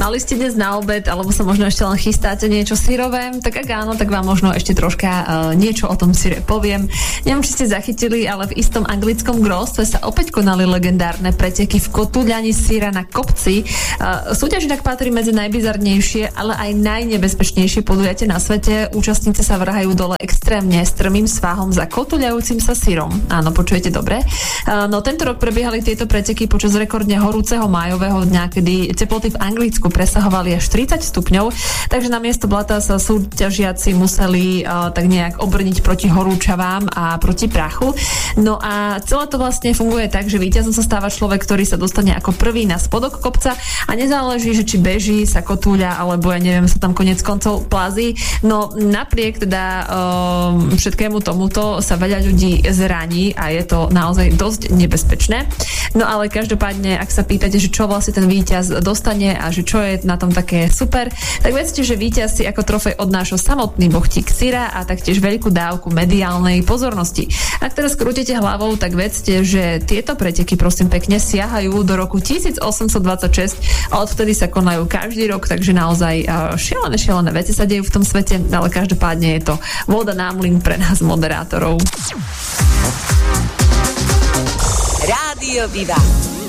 mali ste dnes na obed, alebo sa možno ešte len chystáte niečo syrové, tak ak áno, tak vám možno ešte troška niečo o tom syre poviem. Neviem, či ste zachytili, ale v istom anglickom gróstve sa opäť konali legendárne preteky v kotúľani syra na kopci. Súťaž inak patrí medzi najbizarnejšie, ale aj najnebezpečnejšie podujatie na svete. Účastníci sa vrhajú dole extrémne strmým svahom za kotúľajúcim sa syrom. Áno, počujete dobre. No tento rok prebiehali tieto preteky počas rekordne horúceho májového dňa, kedy teploty v Anglicku presahovali až 30 stupňov, takže na miesto blata sa súťažiaci museli tak nejak obrniť proti horúčavám a proti prachu. No a celé to vlastne funguje tak, že víťazom sa stáva človek, ktorý sa dostane ako prvý na spodok kopca a nezáleží, že či beží, sa kotúľa, alebo ja neviem, sa tam konec koncov plazí. No napriek teda všetkému tomuto sa veľa ľudí zraní a je to naozaj dosť nebezpečné. No ale každopádne, ak sa pýtate, že čo vlastne ten víťaz dostane a že čo je na tom také super, tak vedzte, že víťaz si ako trofej odnáša samotný bochtík syra a taktiež veľkú dávku mediálnej pozornosti. Ak teraz krútite hlavou, tak vedzte, že tieto preteky, prosím pekne, siahajú do roku 1826 a odvtedy sa konajú každý rok, takže naozaj šialené veci sa dejú v tom svete, ale každopádne je to voda na mlyn pre nás moderátorov. Rádio Viva.